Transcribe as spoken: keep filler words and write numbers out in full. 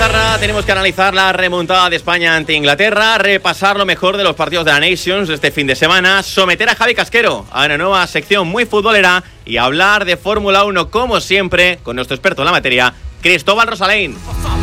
pizarra tenemos que analizar la remontada de España ante Inglaterra, repasar lo mejor de los partidos de la Nations de este fin de semana, someter a Javi Casquero a una nueva sección muy futbolera y hablar de Fórmula uno como siempre con nuestro experto en la materia, Cristóbal Rosalén.